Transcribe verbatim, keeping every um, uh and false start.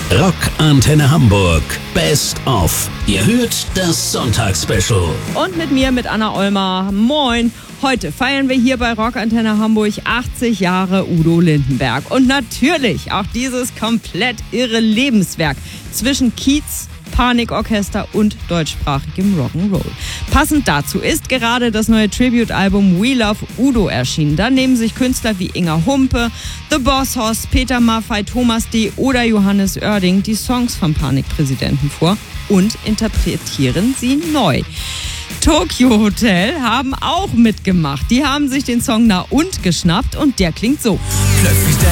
Rock Antenne Hamburg Best of. Ihr hört das Sonntagsspecial. Und mit mir, mit Anna Ollmer. Moin. Heute feiern wir hier bei Rock Antenne Hamburg achtzig Jahre Udo Lindenberg. Und natürlich auch dieses komplett irre Lebenswerk zwischen Kiez, Panikorchester und deutschsprachigem Rock'n'Roll. Passend dazu ist gerade das neue Tribute-Album We Love Udo erschienen. Da nehmen sich Künstler wie Inga Humpe, The Boss Hoss, Peter Maffay, Thomas D. oder Johannes Oerding die Songs vom Panikpräsidenten vor und interpretieren sie neu. Tokyo Hotel haben auch mitgemacht. Die haben sich den Song Na und geschnappt und der klingt so. Plötzlich